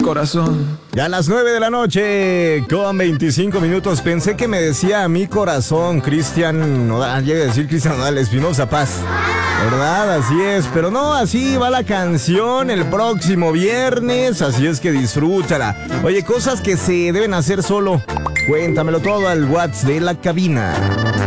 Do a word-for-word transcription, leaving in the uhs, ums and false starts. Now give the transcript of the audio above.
corazón. Ya a las nueve de la noche, con veinticinco minutos, pensé que me decía mi corazón, Cristian Nodal, llega a decir Cristian Nodal Espinosa Paz. ¿Verdad? Así es, pero no, así va la canción el próximo viernes, así es que disfrútala. Oye, cosas que se deben hacer solo, cuéntamelo todo al WhatsApp de la cabina.